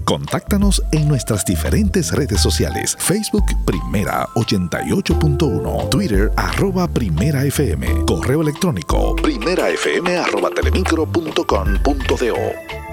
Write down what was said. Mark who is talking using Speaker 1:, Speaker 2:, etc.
Speaker 1: Contáctanos en nuestras diferentes redes sociales. Facebook Primera 88.1, Twitter @Primera FM, correo electrónico primerafm@telemicro.com.do.